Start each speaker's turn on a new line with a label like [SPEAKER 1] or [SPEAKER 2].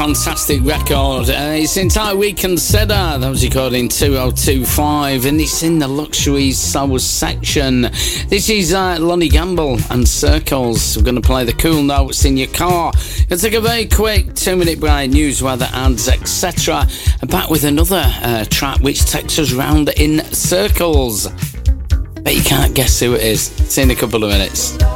[SPEAKER 1] fantastic record. It's entitled We Consider. That was recorded in 2025, and it's in the Luxury Soul section. This is Lonnie Gamble and Circles. We're going to play the cool notes in your car. Let's take a very quick 2-minute break, news, weather, ads, etc. And back with another track which takes us round in circles. Bet you can't guess who it is. See you in a couple of minutes.